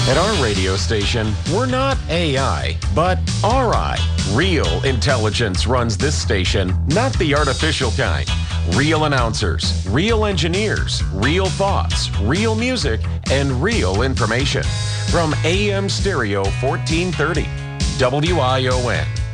At our radio station, we're not AI, but RI. Real intelligence runs this station, not the artificial kind. Real announcers, real engineers, real thoughts, real music, and real information. From AM Stereo 1430, WION.